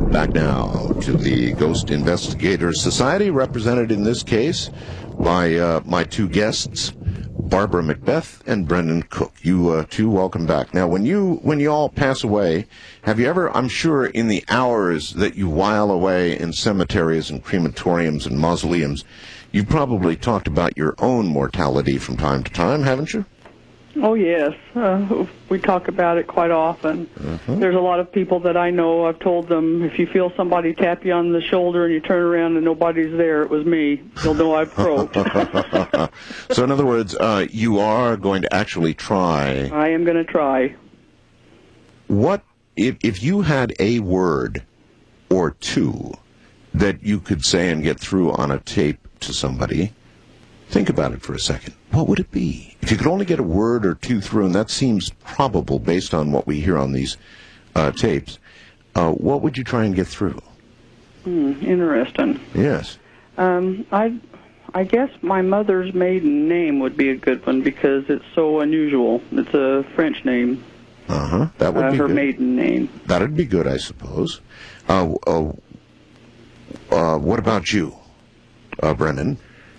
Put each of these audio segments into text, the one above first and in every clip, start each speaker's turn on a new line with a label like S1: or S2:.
S1: Back now to the Ghost Investigators Society, represented in this case by my two guests, Barbara Macbeth and Brendan Cook. You two, welcome back. Now, when you all pass away, have you ever, I'm sure in the hours that you while away in cemeteries and crematoriums and mausoleums, you've probably talked about your own mortality from time to time, haven't you?
S2: Oh, yes. We talk about it quite often. There's a lot of people that I know, I've told them, if you feel somebody tap you on the shoulder and you turn around and nobody's there, it was me. You'll know I've croaked.
S1: So, in other words, you are going to actually try.
S2: I am going to try.
S1: What, if you had a word or two that you could say and get through on a tape to somebody, think about it for a second. What would it be? If you could only get a word or two through, and that seems probable based on what we hear on these tapes, what would you try and get through?
S2: Interesting.
S1: Yes.
S2: I guess my mother's maiden name would be a good one because it's so unusual. It's a French name.
S1: That would be
S2: her
S1: good.
S2: maiden name.
S1: That would be good, I suppose. What about you, Brendan?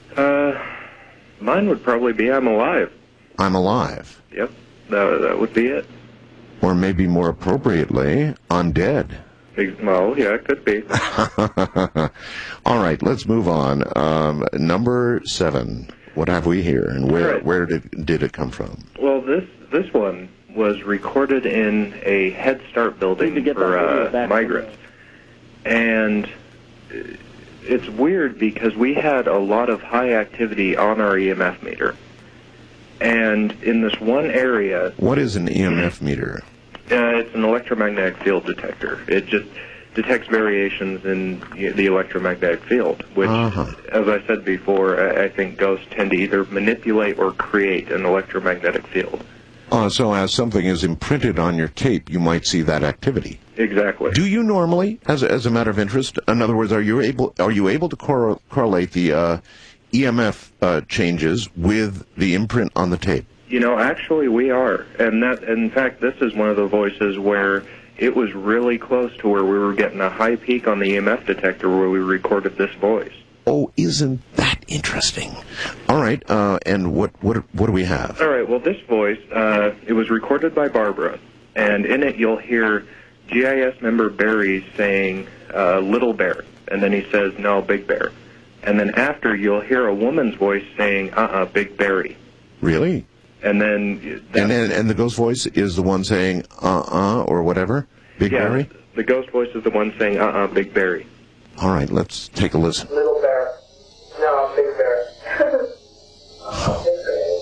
S3: Mine would probably be I'm alive.
S1: I'm alive.
S3: Yep, that would be it.
S1: Or maybe more appropriately, undead.
S3: Well, yeah, it could be.
S1: All right, let's move on. Number 7. What have we here, and where did it come from?
S3: Well, this one was recorded in a Head Start building for migrants, and it's weird because we had a lot of high activity on our EMF meter. And in this one area...
S1: What is an EMF meter?
S3: It's an electromagnetic field detector. It just detects variations in the electromagnetic field, which, as I said before, I think ghosts tend to either manipulate or create an electromagnetic field.
S1: So as something is imprinted on your tape, you might see that activity.
S3: Exactly.
S1: Do you normally, as a matter of interest, in other words, are you able to correlate the EMF changes with the imprint on the tape?
S3: You know, actually we are. And in fact, this is one of the voices where it was really close to where we were getting a high peak on the EMF detector where we recorded this voice.
S1: Oh, isn't that interesting? All right, and what do we have?
S3: All right, well, this voice, it was recorded by Barbara, and in it you'll hear GIS member Barry saying, little bear, and then he says, no, big bear. And then after, you'll hear a woman's voice saying, big Barry.
S1: Really?
S3: And then...
S1: And the ghost voice is the one saying, or whatever? Big Barry?
S3: The ghost voice is the one saying, big Barry.
S1: All right, let's take a listen.
S4: Little bear. No, big bear. Big bear.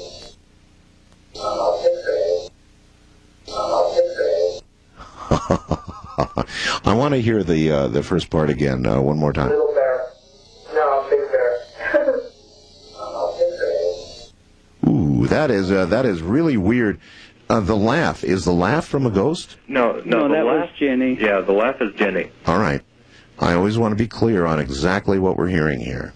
S4: Big bear.
S1: I want to hear the first part again, one more time.
S4: Little bear. No, big bear. Big bear.
S1: Ooh, that is really weird. The laugh, is the laugh from a ghost?
S3: No,
S2: that was Jenny.
S3: Yeah, the laugh is Jenny.
S1: All right. I always want to be clear on exactly what we're hearing here.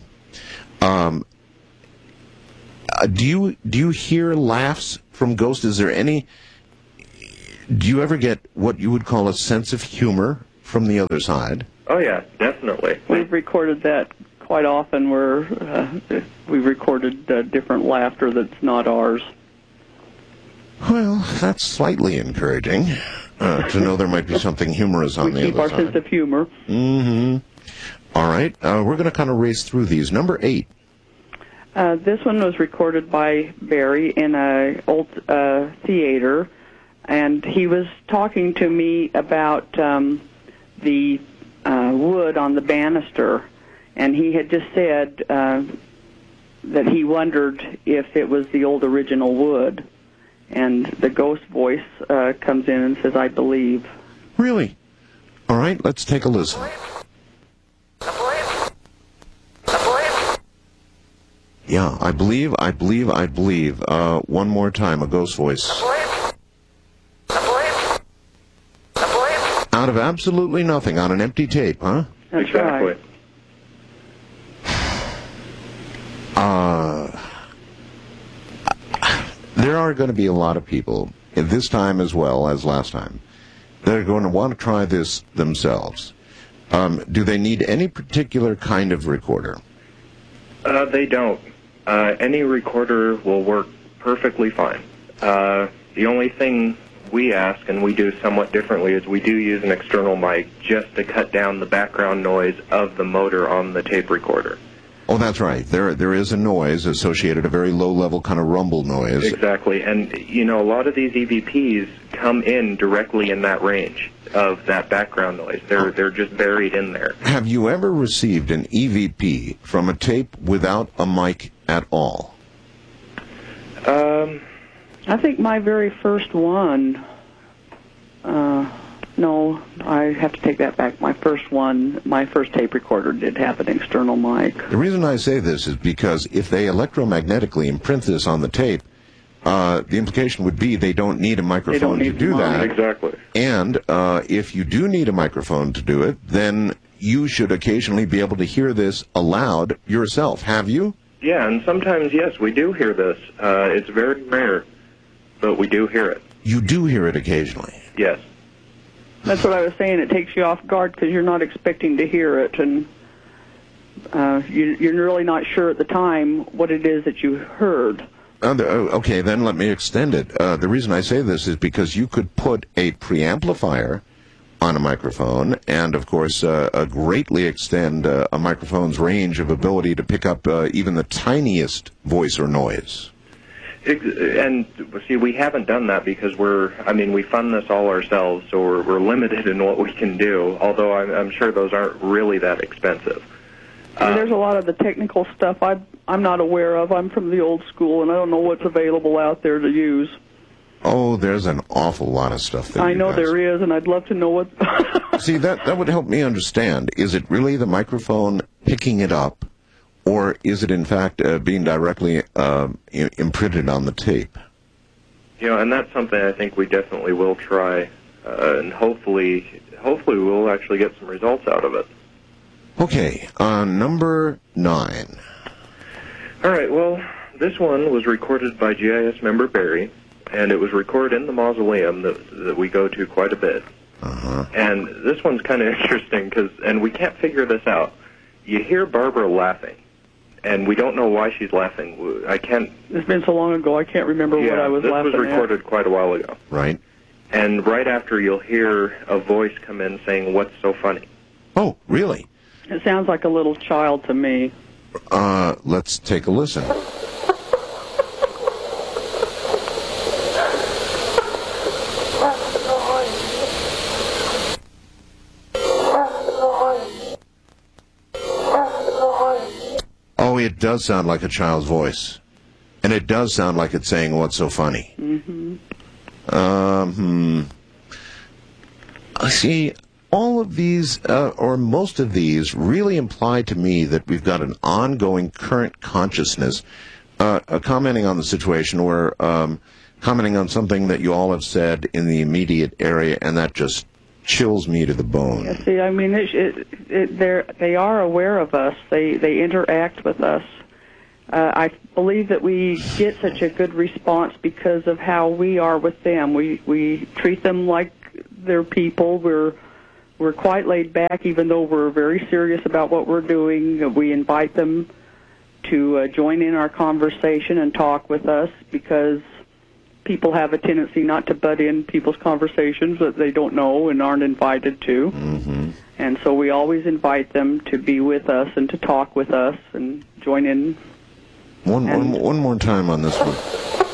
S1: Do you hear laughs from ghosts? Is there any... Do you ever get what you would call a sense of humor from the other side?
S3: Oh, yeah, definitely.
S2: We've recorded that quite often where we've recorded different laughter that's not ours.
S1: Well, that's slightly encouraging to know there might be something humorous on the other side.
S2: We keep our sense of humor.
S1: All right, we're going to kind of race through these. Number 8.
S2: This one was recorded by Barry in an old theater, and he was talking to me about the wood on the banister, and he had just said that he wondered if it was the old original wood. And the ghost voice comes in and says, I believe.
S1: Really? All right, let's take a listen. Yeah, I believe. One more time, a ghost voice. Out of absolutely nothing, on an empty tape, huh?
S2: That's
S3: exactly.
S1: Right. There are going to be a lot of people, this time as well as last time, that are going to want to try this themselves. Do they need any particular kind of recorder?
S3: They don't. Any recorder will work perfectly fine. The only thing we ask, and we do somewhat differently, is we do use an external mic just to cut down the background noise of the motor on the tape recorder.
S1: Oh, that's right. There is a noise associated, a very low-level kind of rumble noise.
S3: Exactly. And, you know, a lot of these EVPs come in directly in that range of that background noise. They're just buried in there.
S1: Have you ever received an EVP from a tape without a mic at all?
S2: I think my very first one, no, I have to take that back. My first tape recorder did have an external mic.
S1: The reason I say this is because if they electromagnetically imprint this on the tape, the implication would be they don't need a microphone to do that.
S3: Exactly.
S1: And if you do need a microphone to do it, then you should occasionally be able to hear this aloud yourself. Have you?
S3: Yeah, and sometimes, yes, we do hear this. It's very rare, but we do hear it.
S1: You do hear it occasionally?
S3: Yes.
S2: That's what I was saying. It takes you off guard because you're not expecting to hear it, and you're really not sure at the time what it is that you heard.
S1: Okay, then let me extend it. The reason I say this is because you could put a preamplifier on a microphone and, of course, greatly extend a microphone's range of ability to pick up even the tiniest voice or noise.
S3: And, see, we haven't done that because we fund this all ourselves, so we're limited in what we can do, although I'm sure those aren't really that expensive.
S2: There's a lot of the technical stuff I'm not aware of. I'm from the old school, and I don't know what's available out there to use.
S1: Oh, there's an awful lot of stuff that
S2: I know there is, and I'd love to know what...
S1: See, that would help me understand. Is it really the microphone picking it up, or is it, in fact, being directly imprinted on the tape?
S3: You know, and that's something I think we definitely will try, and hopefully we'll actually get some results out of it.
S1: Okay, number 9.
S3: All right, well, this one was recorded by GIS member Barry, and it was recorded in the mausoleum that we go to quite a bit.
S1: Uh-huh.
S3: And this one's kind of interesting, and we can't figure this out. You hear Barbara laughing, and we don't know why she's laughing.
S2: It's been so long ago, I can't remember what I was laughing at.
S3: This was recorded quite a while ago.
S1: Right.
S3: And right after, you'll hear a voice come in saying, "What's so funny?"
S1: Oh, really?
S2: It sounds like a little child to me.
S1: Let's take a listen. Oh, it does sound like a child's voice. And it does sound like it's saying, "What's so funny?"
S2: Mm-hmm.
S1: See, all of these, or most of these, really imply to me that we've got an ongoing current consciousness, commenting on the situation, or commenting on something that you all have said in the immediate area, and that just chills me to the bone.
S2: Yeah, see, I mean, they are aware of us. They interact with us. I believe that we get such a good response because of how we are with them. We treat them like they're people. We're quite laid back, even though we're very serious about what we're doing. We invite them to join in our conversation and talk with us because people have a tendency not to butt in people's conversations that they don't know and aren't invited to.
S1: Mm-hmm.
S2: And so we always invite them to be with us and to talk with us and join in.
S1: One more time on this one.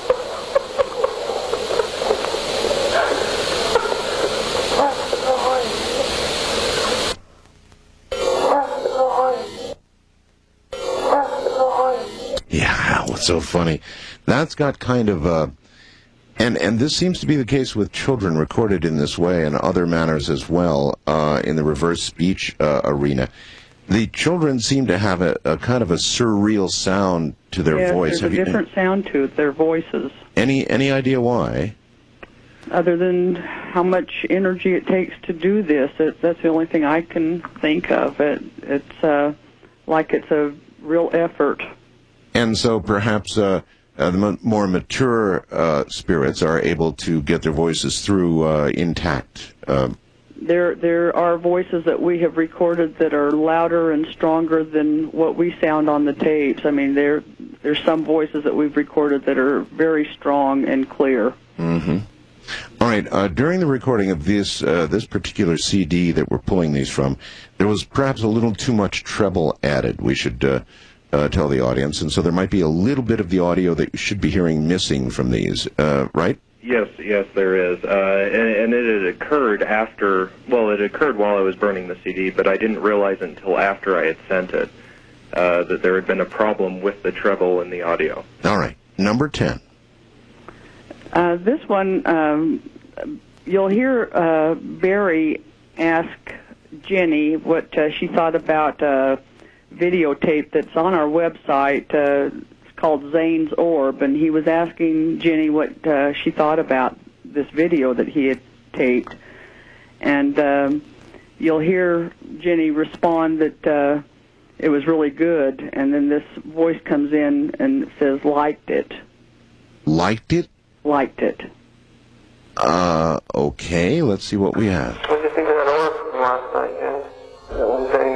S1: Yeah, what's so funny? That's got kind of a... And this seems to be the case with children recorded in this way and other manners as well in the reverse speech arena. The children seem to have a kind of a surreal sound to their voice.
S2: There's a different sound to their voices.
S1: Any idea why?
S2: Other than how much energy it takes to do this, that's the only thing I can think of. It's like it's a real effort.
S1: And so perhaps the more mature spirits are able to get their voices through intact.
S2: there are voices that we have recorded that are louder and stronger than what we sound on the tapes. I mean, there's some voices that we've recorded that are very strong and clear.
S1: Mm-hmm. All right. During the recording of this particular CD that we're pulling these from, there was perhaps a little too much treble added. We should tell the audience, and so there might be a little bit of the audio that you should be hearing missing from these. Right?
S3: Yes, there is, and it had occurred after. Well, it occurred while I was burning the CD, but I didn't realize until after I had sent it that there had been a problem with the treble in the audio.
S1: All right. Number 10.
S2: This one, you'll hear Barry ask Jenny what she thought about a videotape that's on our website. It's called Zane's Orb, and he was asking Jenny what she thought about this video that he had taped. And you'll hear Jenny respond that it was really good, and then this voice comes in and says, liked it.
S1: Liked it?
S2: Liked it.
S1: Okay, let's see what we have.
S4: What did you think of that orb from last night, guys? That one thing,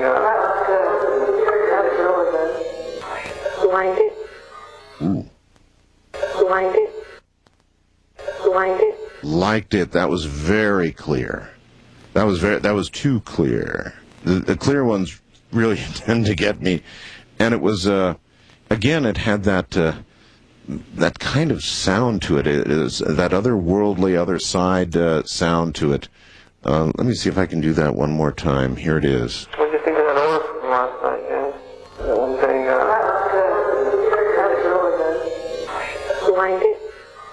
S5: Liked it.
S1: Ooh.
S5: Liked it. Liked it.
S1: Liked it. That was very clear. That was too clear. The clear ones really tend to get me. And it was, again, it had that kind of sound to it. It is that otherworldly, other side sound to it. Let me see if I can do that one more time. Here it is.
S4: what did you think of that orb from last night, guys? That one thing,
S5: Liked it.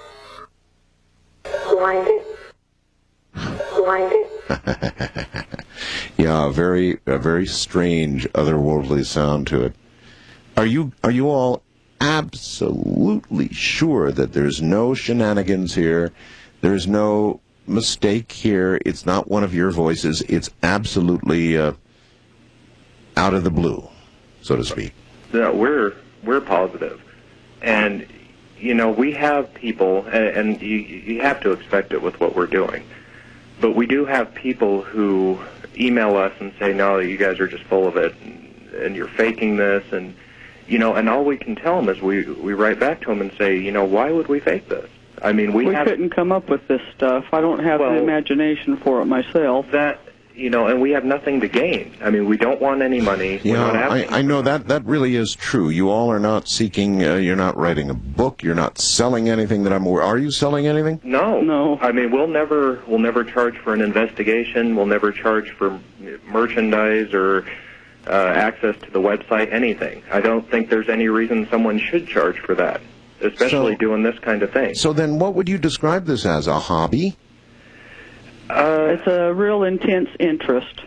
S5: Liked it. Liked it.
S1: Yeah, a very strange, otherworldly sound to it. Are you all absolutely sure that there's no shenanigans here? There's no mistake here. It's not one of your voices. It's absolutely out of the blue, so to speak.
S3: No, we're positive, and we have people, and you have to expect it with what we're doing. But we do have people who email us and say, no, you guys are just full of it, and you're faking this, and all we can tell them is we write back to them and say, why would we fake this? I mean, we
S2: couldn't come up with this stuff. I don't have the imagination for it myself.
S3: And we have nothing to gain. I mean, we don't want any money.
S1: Yeah, I know that really is true. You all are not seeking, you're not writing a book, you're not selling anything that I'm aware. Are you selling anything?
S3: No. I mean, we'll never charge for an investigation. We'll never charge for merchandise or access to the website, anything. I don't think there's any reason someone should charge for that, especially doing this kind of thing.
S1: So then what would you describe this as, a hobby?
S2: It's a real intense interest.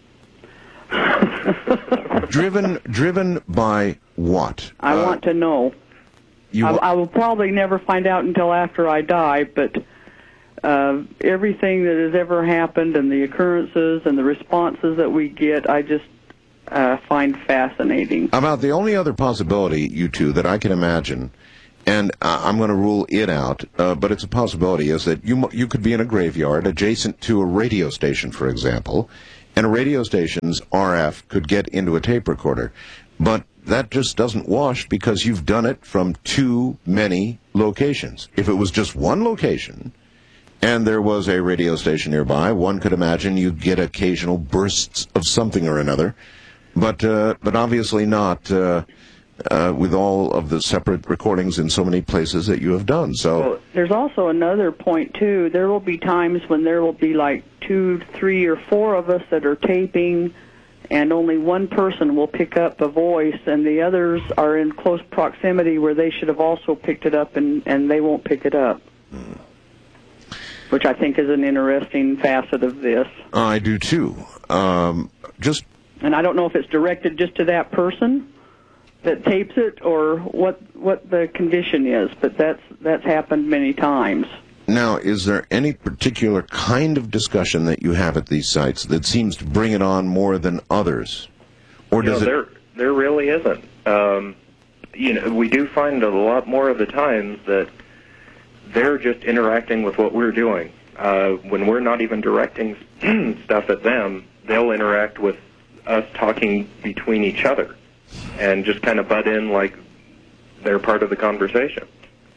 S1: Driven by what?
S2: I want to know. I will probably never find out until after I die, but everything that has ever happened and the occurrences and the responses that we get, I just find fascinating.
S1: About the only other possibility, you two, that I can imagine, and I'm going to rule it out, but it's a possibility, is that you could be in a graveyard adjacent to a radio station, for example, and a radio station's RF could get into a tape recorder. But that just doesn't wash because you've done it from too many locations. If it was just one location and there was a radio station nearby, one could imagine you'd get occasional bursts of something or another, but obviously not with all of the separate recordings in so many places that you have done. So
S2: there's also another point, too. There will be times when there will be like 2, 3, or 4 of us that are taping, and only one person will pick up a voice, and the others are in close proximity where they should have also picked it up, and they won't pick it up, which I think is an interesting facet of this.
S1: I do, too. And
S2: I don't know if it's directed just to that person that tapes it or what the condition is, but that's happened many times.
S1: Now, is there any particular kind of discussion that you have at these sites that seems to bring it on more than others? Or does
S3: there really isn't. We do find a lot more of the times that they're just interacting with what we're doing. when we're not even directing stuff at them, they'll interact with us talking between each other and just kind of butt in like they're part of the conversation.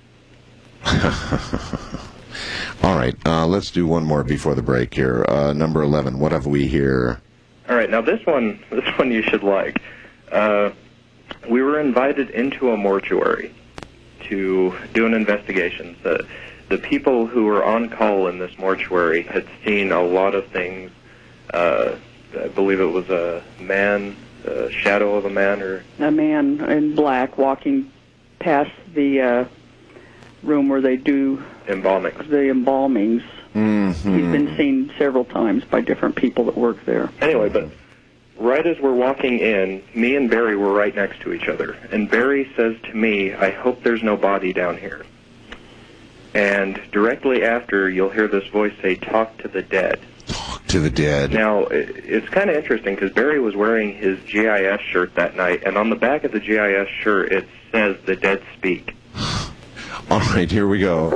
S1: All right, let's do one more before the break here. Number 11, what have we here?
S3: All right, now this one you should like. We were invited into a mortuary to do an investigation. The people who were on call in this mortuary had seen a lot of things. I believe it was a man, a shadow of a man, or
S2: a man in black walking past the room where they do the embalmings.
S1: Mm-hmm.
S2: He's been seen several times by different people that work there.
S3: Anyway, but right as we're walking in, me and Barry were right next to each other, and Barry says to me, "I hope there's no body down here." And directly after, you'll hear this voice say, "Talk to the dead."
S1: Talk to the dead.
S3: Now, it's kind of interesting because Barry was wearing his GIS shirt that night, and on the back of the GIS shirt, it says, "The dead speak."
S1: All right, here we go.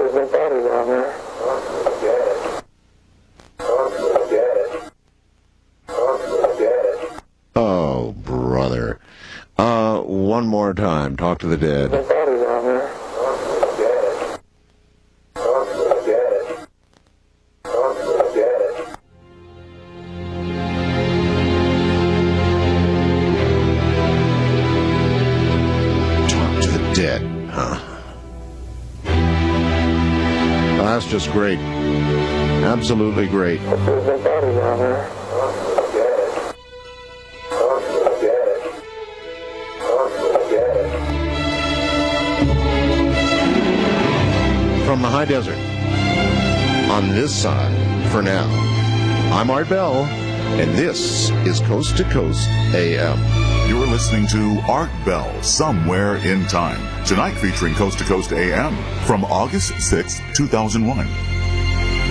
S1: Oh, brother. One more time. Talk to the dead. Talk to the dead, huh? Well, that's just great. Absolutely great. From the high desert, on this side, for now, I'm Art Bell, and this is Coast to Coast AM.
S6: You're listening to Art Bell, Somewhere in Time. Tonight featuring Coast to Coast AM from August 6, 2001.